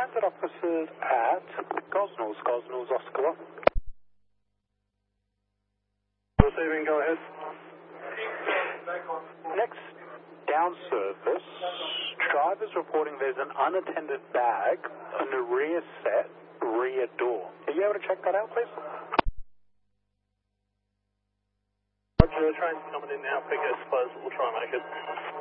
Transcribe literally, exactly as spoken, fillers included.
transit officers at Gosnells, Gosnells, Oscar one. Receiving, go ahead. Next down service, driver's reporting there's an unattended bag on the rear set, rear door. Are you able to check that out, please? Roger, the train's coming in now, figure closed, we'll try and make it.